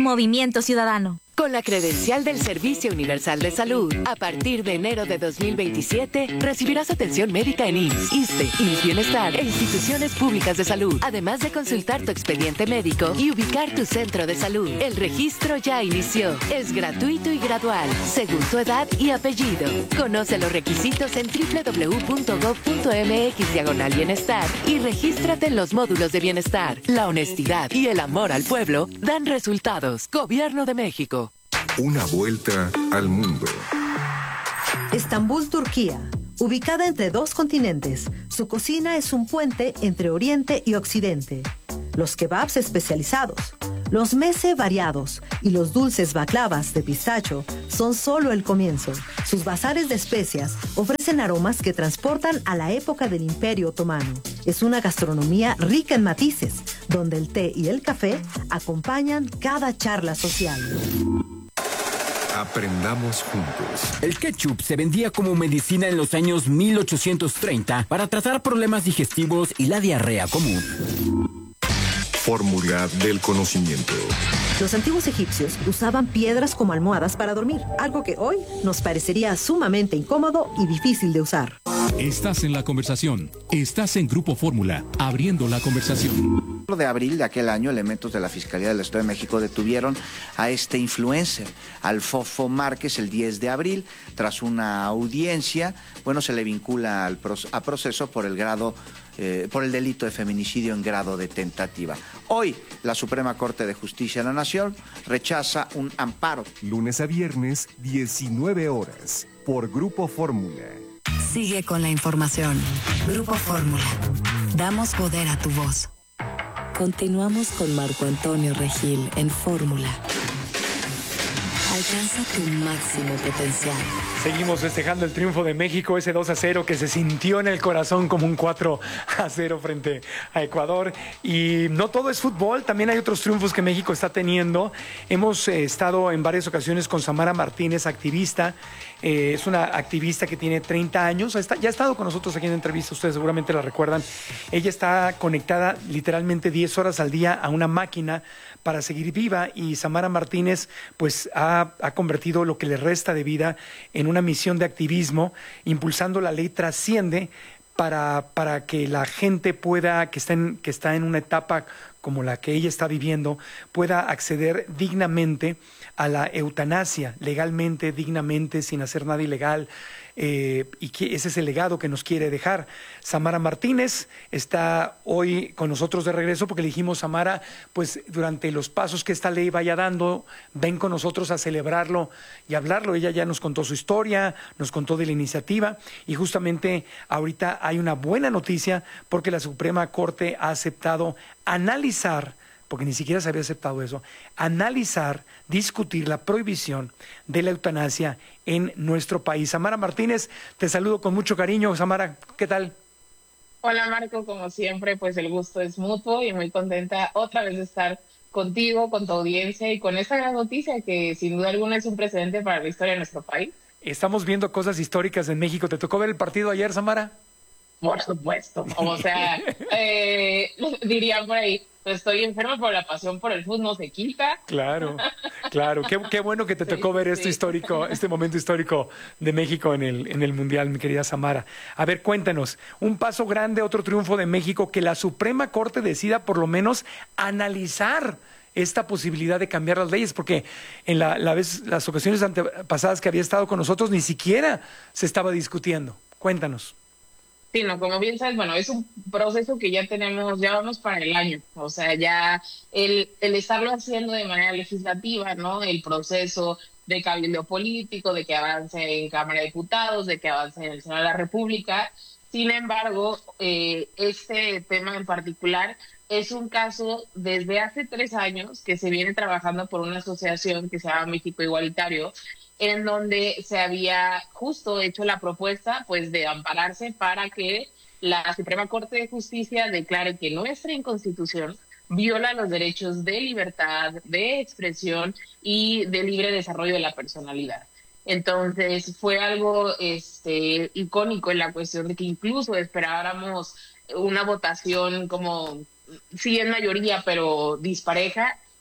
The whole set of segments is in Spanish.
Movimiento Ciudadano. Con la credencial del Servicio Universal de Salud, a partir de enero de 2027, recibirás atención médica en IMSS, ISSSTE, IMSS Bienestar e instituciones públicas de salud, además de consultar tu expediente médico y ubicar tu centro de salud. El registro ya inició. Es gratuito y gradual, según tu edad y apellido. Conoce los requisitos en www.gov.mx/bienestar y regístrate en los módulos de bienestar. La honestidad y el amor al pueblo dan resultados. Gobierno de México. Una vuelta al mundo. Estambul, Turquía. Ubicada entre dos continentes, su cocina es un puente entre Oriente y Occidente. Los kebabs especializados, los meze variados y los dulces baklavas de pistacho son solo el comienzo. Sus bazares de especias ofrecen aromas que transportan a la época del Imperio Otomano. Es una gastronomía rica en matices, donde el té y el café acompañan cada charla social. Aprendamos juntos. El ketchup se vendía como medicina en los años 1830 para tratar problemas digestivos y la diarrea común. Fórmula del conocimiento. Los antiguos egipcios usaban piedras como almohadas para dormir, algo que hoy nos parecería sumamente incómodo y difícil de usar. Estás en la conversación. Estás en Grupo Fórmula, abriendo la conversación. De abril de aquel año, elementos de la Fiscalía del Estado de México detuvieron a este influencer, al Fofo Márquez, el 10 de abril. Tras una audiencia, se le vincula a proceso por el delito de feminicidio en grado de tentativa. Hoy, la Suprema Corte de Justicia de la Nación rechaza un amparo. Lunes a viernes, 19 horas, por Grupo Fórmula. Sigue con la información. Grupo Fórmula. Damos poder a tu voz. Continuamos con Marco Antonio Regil en Fórmula. Alcanza tu máximo potencial. Seguimos festejando el triunfo de México, ese 2-0 que se sintió en el corazón como un 4-0 frente a Ecuador. Y no todo es fútbol, también hay otros triunfos que México está teniendo. Hemos estado en varias ocasiones con Samara Martínez, activista. Es una activista que tiene 30 años. Ya ha estado con nosotros aquí en entrevista, ustedes seguramente la recuerdan. Ella está conectada literalmente 10 horas al día a una máquina para seguir viva, y Samara Martínez pues ha convertido lo que le resta de vida en una misión de activismo, impulsando la ley Trasciende para que la gente pueda, que está en una etapa como la que ella está viviendo, pueda acceder dignamente a la eutanasia, legalmente, dignamente, sin hacer nada ilegal. Y que ese es el legado que nos quiere dejar. Samara Martínez está hoy con nosotros de regreso porque le dijimos: Samara, pues durante los pasos que esta ley vaya dando, ven con nosotros a celebrarlo y hablarlo. Ella ya nos contó su historia, nos contó de la iniciativa, y justamente ahorita hay una buena noticia porque la Suprema Corte ha aceptado analizar, porque ni siquiera se había aceptado eso, analizar, discutir la prohibición de la eutanasia en nuestro país. Samara Martínez, te saludo con mucho cariño. Samara, ¿qué tal? Hola Marco, como siempre, pues el gusto es mutuo y muy contenta otra vez de estar contigo, con tu audiencia y con esta gran noticia que sin duda alguna es un precedente para la historia de nuestro país. Estamos viendo cosas históricas en México. ¿Te tocó ver el partido ayer, Samara? Por supuesto, o sea, dirían por ahí, estoy enferma, pero la pasión por el fútbol no se quita. Claro. Qué bueno que te tocó ver esto histórico, este momento histórico de México en el Mundial, mi querida Samara. A ver, cuéntanos, un paso grande, otro triunfo de México, que la Suprema Corte decida por lo menos analizar esta posibilidad de cambiar las leyes, porque en las ocasiones pasadas que había estado con nosotros ni siquiera se estaba discutiendo. Cuéntanos. Sí, no, como bien sabes, es un proceso que ya vamos para el año, o sea, ya el estarlo haciendo de manera legislativa, ¿no? El proceso de cabildo político, de que avance en Cámara de Diputados, de que avance en el Senado de la República. Sin embargo, este tema en particular es un caso desde hace 3 años que se viene trabajando por una asociación que se llama México Igualitario, en donde se había justo hecho la propuesta pues de ampararse para que la Suprema Corte de Justicia declare que nuestra Constitución viola los derechos de libertad, de expresión y de libre desarrollo de la personalidad. Entonces fue algo icónico en la cuestión de que incluso esperáramos una votación como, sí en mayoría, pero dispareja,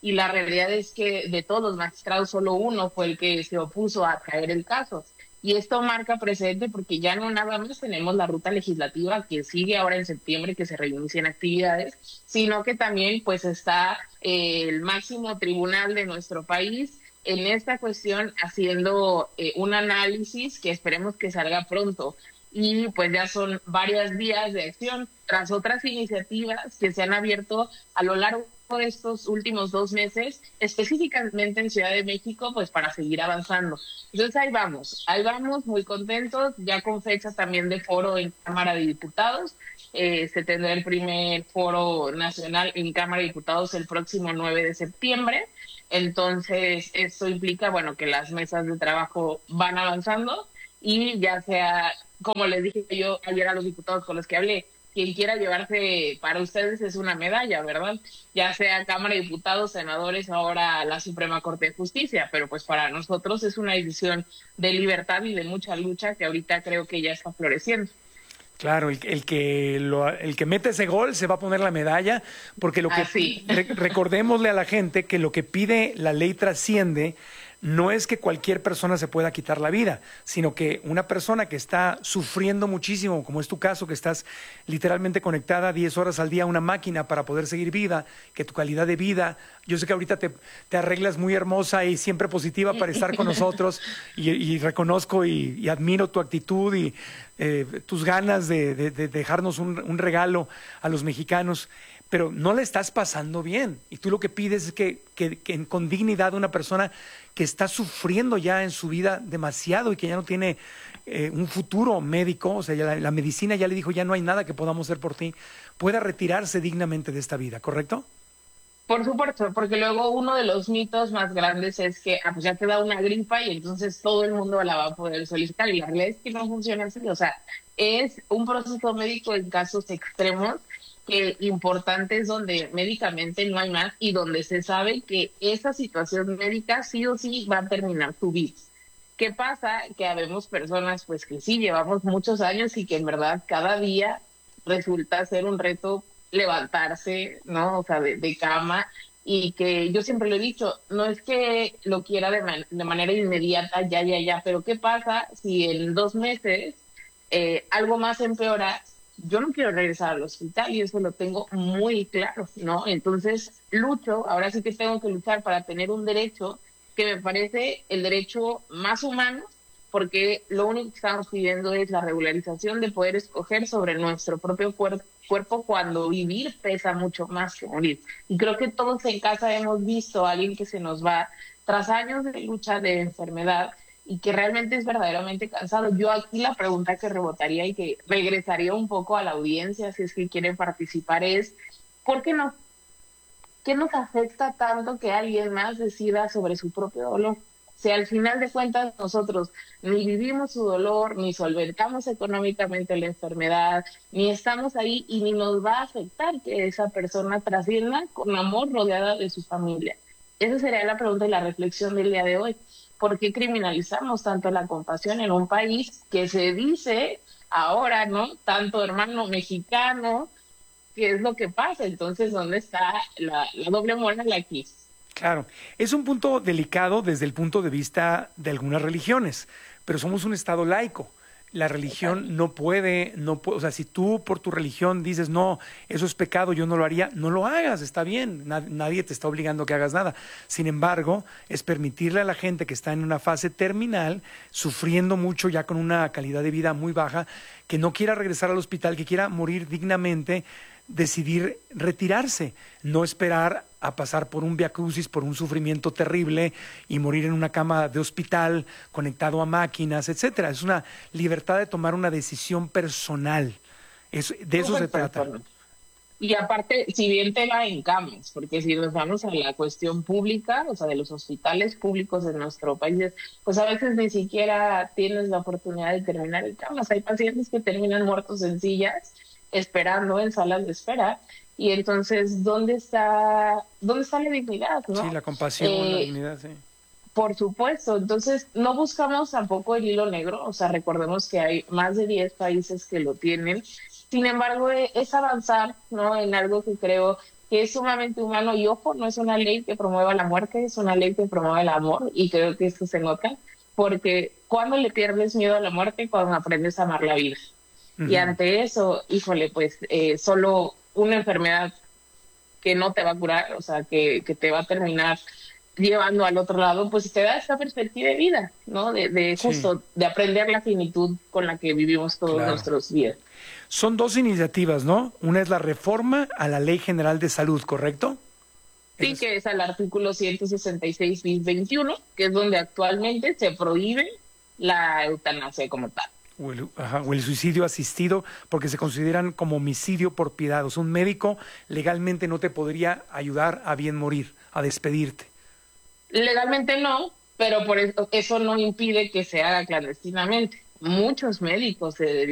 y la realidad es que de todos los magistrados solo uno fue el que se opuso a traer el caso. Y esto marca precedente porque ya no nada más tenemos la ruta legislativa que sigue ahora en septiembre, que se reinicien actividades, sino que también pues está el máximo tribunal de nuestro país en esta cuestión haciendo un análisis que esperemos que salga pronto. Y pues ya son varias vías de acción tras otras iniciativas que se han abierto a lo largo de estos últimos 2 meses, específicamente en Ciudad de México, pues para seguir avanzando. Entonces ahí vamos muy contentos, ya con fecha también de foro en Cámara de Diputados. Se tendrá el primer foro nacional en Cámara de Diputados el próximo 9 de septiembre. Entonces esto implica, bueno, que las mesas de trabajo van avanzando y ya sea, como les dije yo ayer a los diputados con los que hablé, quien quiera llevarse para ustedes es una medalla, ¿verdad? Ya sea Cámara de Diputados, senadores, ahora la Suprema Corte de Justicia, pero pues para nosotros es una decisión de libertad y de mucha lucha que ahorita creo que ya está floreciendo. Claro, el que mete ese gol se va a poner la medalla, porque lo que recordémosle a la gente que lo que pide la ley trasciende no es que cualquier persona se pueda quitar la vida, sino que una persona que está sufriendo muchísimo, como es tu caso, que estás literalmente conectada 10 horas al día a una máquina para poder seguir vida, que tu calidad de vida, yo sé que ahorita te arreglas muy hermosa y siempre positiva para estar con nosotros y reconozco y admiro tu actitud y tus ganas de dejarnos un regalo a los mexicanos, pero no le estás pasando bien. Y tú lo que pides es que con dignidad una persona que está sufriendo ya en su vida demasiado y que ya no tiene un futuro médico, o sea, ya la medicina ya le dijo, ya no hay nada que podamos hacer por ti, pueda retirarse dignamente de esta vida, ¿correcto? Por supuesto, porque luego uno de los mitos más grandes es que pues ya te da una gripa y entonces todo el mundo la va a poder solicitar, y la realidad es que no funciona así. O sea, es un proceso médico en casos extremos que importantes donde médicamente no hay más y donde se sabe que esa situación médica sí o sí va a terminar tu vida. ¿Qué pasa? Que habemos personas pues que sí llevamos muchos años y que en verdad cada día resulta ser un reto levantarse, ¿no? O sea, de cama, y que yo siempre lo he dicho, no es que lo quiera de manera inmediata, ya, pero ¿qué pasa si en 2 meses algo más empeora? Yo no quiero regresar al hospital y eso lo tengo muy claro, ¿no? Entonces lucho, ahora sí que tengo que luchar para tener un derecho que me parece el derecho más humano, porque lo único que estamos pidiendo es la regularización de poder escoger sobre nuestro propio cuerpo cuando vivir pesa mucho más que morir. Y creo que todos en casa hemos visto a alguien que se nos va tras años de lucha, de enfermedad, y que realmente es verdaderamente cansado. Yo aquí la pregunta que rebotaría y que regresaría un poco a la audiencia, si es que quieren participar, es ¿por qué no? ¿Qué nos afecta tanto que alguien más decida sobre su propio dolor? Si al final de cuentas nosotros ni vivimos su dolor, ni solventamos económicamente la enfermedad, ni estamos ahí y ni nos va a afectar que esa persona trascienda con amor rodeada de su familia. Esa sería la pregunta y la reflexión del día de hoy. ¿Por qué criminalizamos tanto la compasión en un país que se dice ahora, ¿no? Tanto hermano mexicano, ¿qué es lo que pasa? Entonces, ¿dónde está la doble moral aquí? Claro, es un punto delicado desde el punto de vista de algunas religiones, pero somos un estado laico. La religión no puede, o sea, si tú por tu religión dices, no, eso es pecado, yo no lo haría, no lo hagas, está bien, nadie te está obligando a que hagas nada. Sin embargo, es permitirle a la gente que está en una fase terminal, sufriendo mucho, ya con una calidad de vida muy baja, que no quiera regresar al hospital, que quiera morir dignamente, decidir retirarse, no esperar a pasar por un viacrucis, por un sufrimiento terrible y morir en una cama de hospital conectado a máquinas, etcétera. Es una libertad de tomar una decisión personal. De eso se trata. Y aparte, si bien te va en camas, porque si nos vamos a la cuestión pública, o sea, de los hospitales públicos de nuestro país, pues a veces ni siquiera tienes la oportunidad de terminar en camas. Hay pacientes que terminan muertos en sillas, esperando en salas de espera, y entonces ¿dónde está la dignidad, no? Sí, la compasión, la dignidad, sí. Por supuesto, entonces no buscamos tampoco el hilo negro, o sea, recordemos que hay más de 10 países que lo tienen. Sin embargo, es avanzar, ¿no? En algo que creo que es sumamente humano y ojo, no es una ley que promueva la muerte, es una ley que promueve el amor y creo que esto se nota porque cuando le pierdes miedo a la muerte, cuando aprendes a amar la vida. Y ante eso, híjole, pues solo una enfermedad que no te va a curar, o sea, que te va a terminar llevando al otro lado, pues te da esta perspectiva de vida, ¿no? De justo, de aprender la finitud con la que vivimos todos nuestros días. Son dos iniciativas, ¿no? Una es la reforma a la Ley General de Salud, ¿correcto? Sí, que es al artículo 166 bis 21, que es donde actualmente se prohíbe la eutanasia como tal. O el suicidio asistido, porque se consideran como homicidio por piedad. O sea, un médico legalmente no te podría ayudar a bien morir, a despedirte. Legalmente no, pero por eso no impide que se haga clandestinamente. Muchos médicos se